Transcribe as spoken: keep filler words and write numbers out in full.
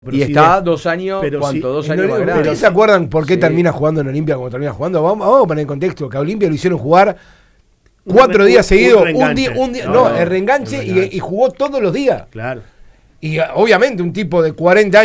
Pero y si está de, dos años, ¿cuánto? si, dos no, años más grande. ¿Ustedes se acuerdan por qué sí. termina jugando en Olimpia como termina jugando? Vamos, vamos a poner en contexto que a Olimpia lo hicieron jugar cuatro un, días un, seguidos, un, un día, un día, no, no, no, el reenganche, el reenganche. Y, y jugó todos los días. Claro. Y obviamente un tipo de cuarenta